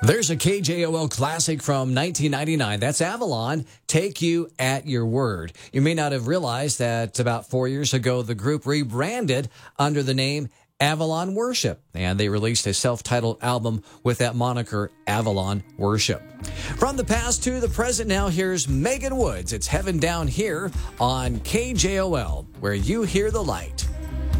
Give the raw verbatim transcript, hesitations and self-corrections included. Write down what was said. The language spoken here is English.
There's a K J O L classic from nineteen ninety-nine. That's Avalon, Take You at Your Word. You may not have realized that about four years ago, the group rebranded under the name Avalon Worship, and they released a self-titled album with that moniker, Avalon Worship. From the past to the present now, here's Megan Woods. It's Heaven Down Here on K J O L, where you hear the light.